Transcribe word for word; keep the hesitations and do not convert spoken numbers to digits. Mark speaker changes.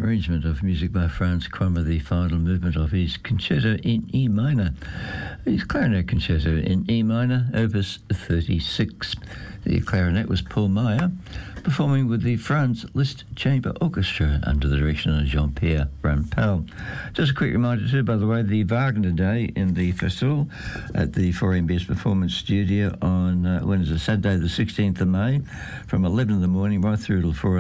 Speaker 1: arrangement of music by Franz Krommer, the final movement of his concerto in E minor, his clarinet concerto in E minor, opus thirty-six. The clarinet was Paul Meyer, performing with the Franz Liszt Chamber Orchestra under the direction of Jean-Pierre Rampal. Just a quick reminder too, by the way, the Wagner Day in the festival at the four M B S Performance Studio on uh, Wednesday, Saturday the sixteenth of May, from eleven in the morning right through till four